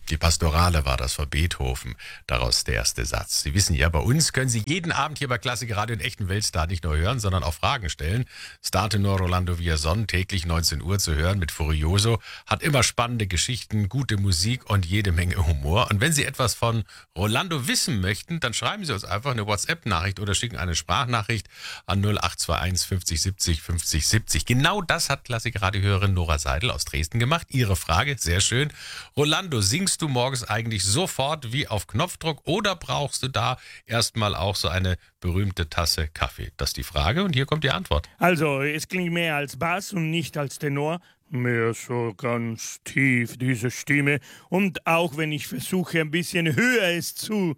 Die Pastorale war das von Beethoven, daraus der erste Satz. Sie wissen ja, bei uns können Sie jeden Abend hier bei Klassik Radio den echten Weltstar nicht nur hören, sondern auch Fragen stellen. Startenor Rolando Villazón, täglich 19 Uhr zu hören mit Furioso, hat immer spannende Geschichten, gute Musik und jede Menge Humor. Und wenn Sie etwas von Rolando wissen möchten, dann schreiben Sie uns einfach eine WhatsApp-Nachricht oder schicken eine Sprachnachricht an 0821 50 70 50 70. Genau das hat Klassik Radio-Hörerin Nora Seidel aus Dresden gemacht. Ihre Frage, sehr schön. Rolando, singst du morgens eigentlich sofort wie auf Knopfdruck oder brauchst du da erstmal auch so eine berühmte Tasse Kaffee? Das ist die Frage und hier kommt die Antwort. Also, es klingt mehr als Bass und nicht als Tenor. Mehr so ganz tief, diese Stimme. Und auch wenn ich versuche, ein bisschen höher es zu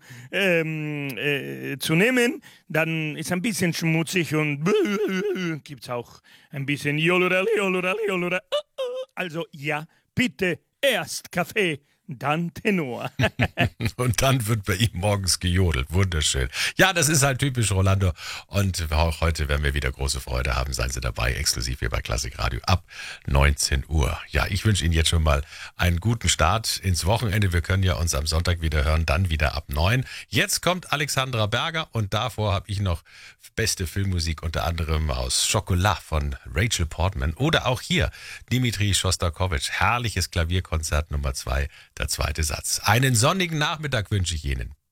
nehmen, dann ist ein bisschen schmutzig und gibt's auch ein bisschen Jolurali, Jolurali, Jolurali. Also ja, bitte erst Kaffee, dann Tenor. Und dann wird bei ihm morgens gejodelt. Wunderschön. Ja, das ist halt typisch Rolando. Und auch heute werden wir wieder große Freude haben. Seien Sie dabei, exklusiv hier bei Klassik Radio ab 19 Uhr. Ja, ich wünsche Ihnen jetzt schon mal einen guten Start ins Wochenende. Wir können ja uns am Sonntag wieder hören, dann wieder ab 9. Jetzt kommt Alexandra Berger und davor habe ich noch beste Filmmusik, unter anderem aus Chocolat von Rachel Portman oder auch hier Dimitri Schostakowitsch. Herrliches Klavierkonzert Nummer 2. Der zweite Satz. Einen sonnigen Nachmittag wünsche ich Ihnen.